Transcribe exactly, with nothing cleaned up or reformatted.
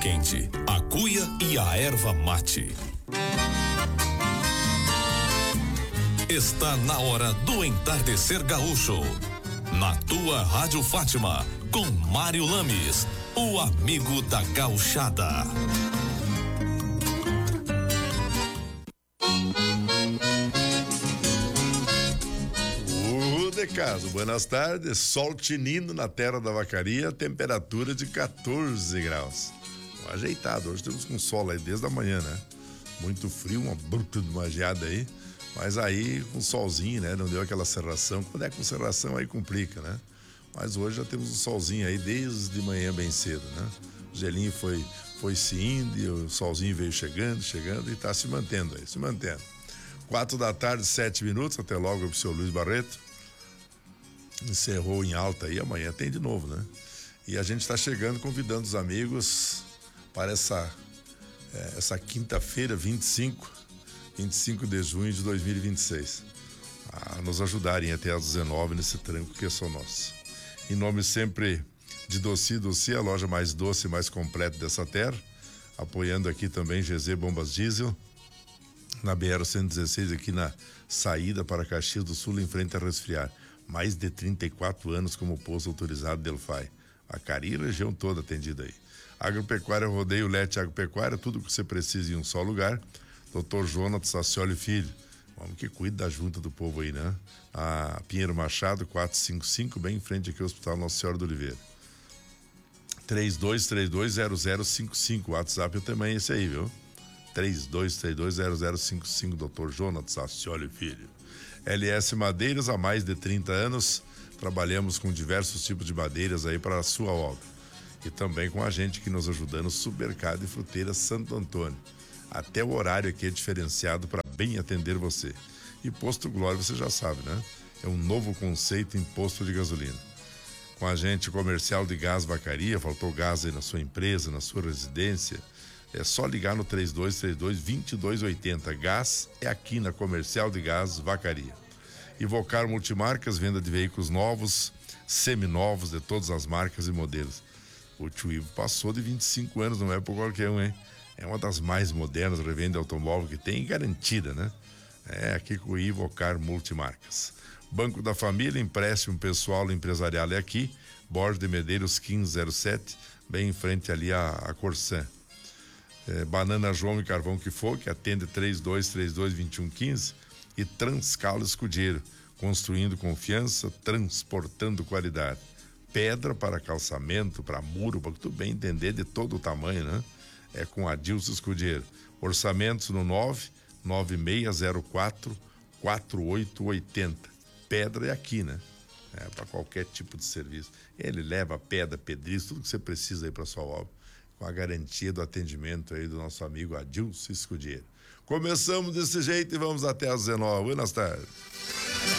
quente, a cuia e a erva mate. Está na hora do Entardecer Gaúcho. Na tua Rádio Fátima, com Mário Lames, o amigo da gauchada. O de caso, buenas tardes, sol tinindo na terra da vacaria, temperatura de quatorze graus. Ajeitado, hoje temos com sol aí desde a manhã, né? Muito frio, uma bruta de uma geada aí. Mas aí com solzinho, né? Não deu aquela serração. Quando é com serração aí complica, né? Mas hoje já temos um solzinho aí desde de manhã bem cedo, né? O gelinho foi, foi se indo e o solzinho veio chegando, chegando e tá se mantendo aí, se mantendo. Quatro da tarde, sete minutos, até logo pro seu Luiz Barreto. Encerrou em alta aí, amanhã tem de novo, né? E a gente está chegando convidando os amigos para essa, é, essa quinta-feira, vinte e cinco de junho de dois mil e vinte e seis, a nos ajudarem até às dezenove nesse tranco que é só nosso. Em nome sempre de Doci Doci, a loja mais doce e mais completa dessa terra, apoiando aqui também G Z Bombas Diesel, na B R cento e dezesseis, aqui na saída para Caxias do Sul, em frente a Resfriar. Mais de trinta e quatro anos como posto autorizado Delphi. A Cari e região toda atendida aí. Agropecuária Rodeio Lete Agropecuária, tudo que você precisa em um só lugar. doutor Jonas Sacioli Filho, homem que cuida da junta do povo aí, né? A Pinheiro Machado, quatrocentos e cinquenta e cinco, bem em frente aqui ao Hospital Nossa Senhora do Oliveira. três dois três dois zero zero cinco cinco, o WhatsApp também é esse aí, viu? três dois três dois zero zero cinco cinco, doutor Jonas Sacioli Filho. L S Madeiras, há mais de trinta anos, trabalhamos com diversos tipos de madeiras aí para a sua obra. E também com a gente que nos ajudando, Supermercado e Fruteira Santo Antônio. Até o horário aqui é diferenciado para bem atender você. E Posto Glória, você já sabe, né? É um novo conceito em posto de gasolina. Com a gente, Comercial de Gás Vacaria, faltou gás aí na sua empresa, na sua residência, é só ligar no três dois três dois, dois dois oito zero. Gás é aqui na Comercial de Gás Vacaria. Ivocar Multimarcas, venda de veículos novos, seminovos, de todas as marcas e modelos. O tio Ivo passou de vinte e cinco anos, não é por qualquer um, hein? É uma das mais modernas revendas de automóvel que tem, garantida, né? É aqui com o Ivocar Multimarcas. Banco da Família, empréstimo pessoal e empresarial é aqui. Borges de Medeiros quinze zero sete, bem em frente ali a, a Corsã. É, Banana João e Carvão que for, que atende três dois três dois, dois um um cinco. E Transcalo Escudeiro, construindo confiança, transportando qualidade. Pedra para calçamento, para muro, para tu bem entender, de todo o tamanho, né? É com Adilson Escudeiro. Orçamentos no nove nove seis zero quatro, quatro oito oito zero. Pedra é aqui, né? É para qualquer tipo de serviço. Ele leva pedra, pedriço, tudo que você precisa aí para sua obra, com a garantia do atendimento aí do nosso amigo Adilson Escudeiro. Começamos desse jeito e vamos até às dezenove. Boas tardes.